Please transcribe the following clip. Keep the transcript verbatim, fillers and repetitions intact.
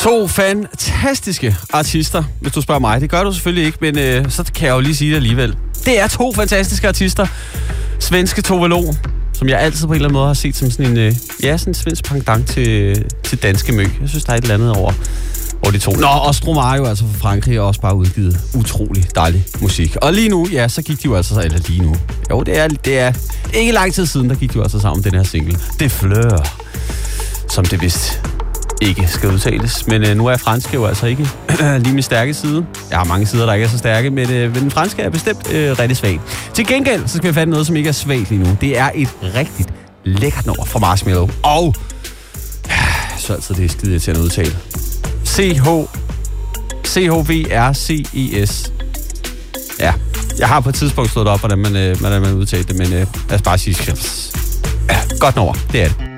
To fantastiske artister, hvis du spørger mig. Det gør du selvfølgelig ikke, men øh, så kan jeg jo lige sige det alligevel. Det er to fantastiske artister. Svenske Tove Lo, som jeg altid på en eller anden måde har set som sådan en, øh, ja, sådan en svensk pendant til, til danske Mø. Jeg synes, der er et eller andet over, over de to. Nå, og Stromae jo altså fra Frankrig har også bare udgivet utrolig dejlig musik. Og lige nu, ja, så gik de jo altså, eller lige nu. Jo, det er, det er ikke lang tid siden, der gik de jo altså sammen om den her single. Det Fleur, som det vist ikke skal udtales. Men øh, nu er fransk jo altså ikke lige min stærke side. Jeg har mange sider, der ikke er så stærke, men, øh, men den franske er bestemt øh, rigtig svag. Til gengæld, så skal vi fande noget, som ikke er svagt lige nu. Det er et rigtigt lækkert nummer fra Marshmello. Og så altid det er skide til at udtale. C H C H V R C E S. Ja, jeg har på et tidspunkt stået op, hvordan man, øh, hvordan man udtalte det, men øh, lad os bare sige, ja, godt nummer. Det er det.